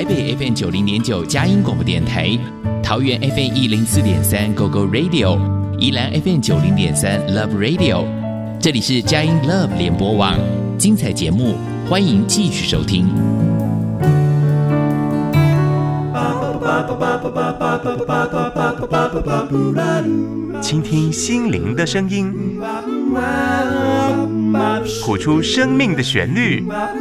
台北 FM 90.9佳音广播电台，桃园 FM 104.3 Go Go Radio， 宜兰 FM 90.3 Love Radio。这里是佳音 Love 联播网，精彩节目，欢迎继续收听。 倾听心灵的声音，谱出生命的旋律，